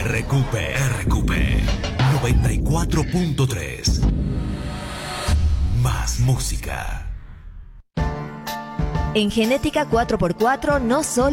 RQP 94.3. Más música. En Genética 4x4 no solo